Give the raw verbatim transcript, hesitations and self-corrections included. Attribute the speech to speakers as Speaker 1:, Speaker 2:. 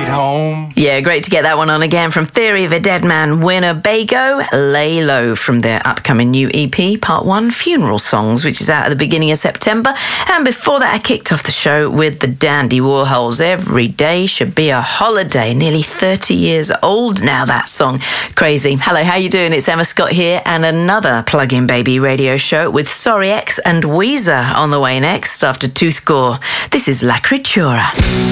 Speaker 1: home.
Speaker 2: Yeah, great to get that one on again from Theory of a Deadman Winnebago, Lay Low from their upcoming new E P, Part one, Funeral Songs, which is out at the beginning of September. And before that, I kicked off the show with the Dandy Warhols, Every Day Should Be a Holiday. Nearly thirty years old now, that song. Crazy. Hello, how you doing? It's Emma Scott here, and another Plug-in Baby radio show with Sorry X and Weezer on the way next after Tooth Gore. This is La Creatura.